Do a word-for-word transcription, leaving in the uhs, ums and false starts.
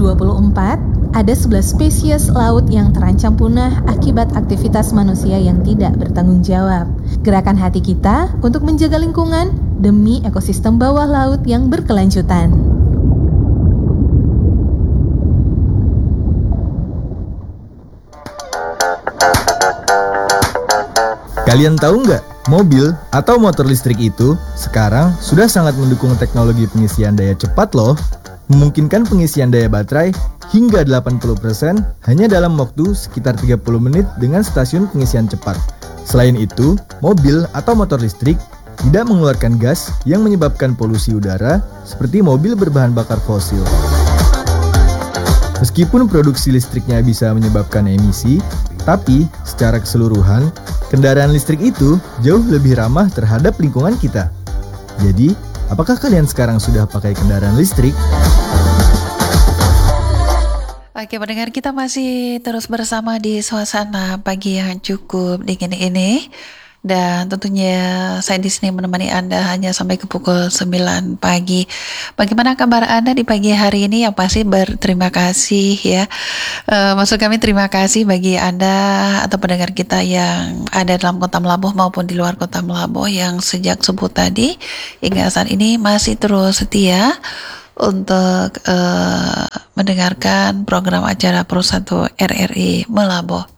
dua puluh empat, ada sebelas spesies laut yang terancam punah akibat aktivitas manusia yang tidak bertanggung jawab. Gerakan hati kita untuk menjaga lingkungan demi ekosistem bawah laut yang berkelanjutan. Kalian tahu nggak, mobil atau motor listrik itu sekarang sudah sangat mendukung teknologi pengisian daya cepat loh. Memungkinkan pengisian daya baterai hingga delapan puluh persen hanya dalam waktu sekitar tiga puluh menit dengan stasiun pengisian cepat. Selain itu, mobil atau motor listrik tidak mengeluarkan gas yang menyebabkan polusi udara seperti mobil berbahan bakar fosil. Meskipun produksi listriknya bisa menyebabkan emisi, tapi secara keseluruhan, kendaraan listrik itu jauh lebih ramah terhadap lingkungan kita. Jadi, apakah kalian sekarang sudah pakai kendaraan listrik? Oke, pendengar, kita masih terus bersama di suasana pagi yang cukup dingin ini. Dan tentunya saya di sini menemani Anda hanya sampai ke pukul sembilan pagi. Bagaimana kabar Anda di pagi hari ini? Yang pasti berterima kasih ya. E, maksud kami terima kasih bagi Anda atau pendengar kita yang ada dalam kota Melabuh maupun di luar kota Melabuh yang sejak subuh tadi hingga saat ini masih terus setia untuk uh, mendengarkan program acara Pro satu R R I Melabuh.